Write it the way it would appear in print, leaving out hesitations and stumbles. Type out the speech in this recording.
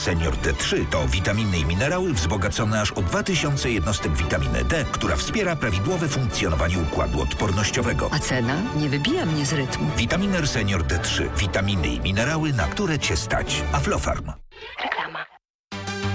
Senior D3 to witaminy i minerały wzbogacone aż o 2000 jednostek witaminy D, która wspiera prawidłowe funkcjonowanie układu odpornościowego. A cena? Nie wybija mnie z rytmu. Vitaminer Senior D3. Witaminy i minerały, na które Cię stać. Aflofarm.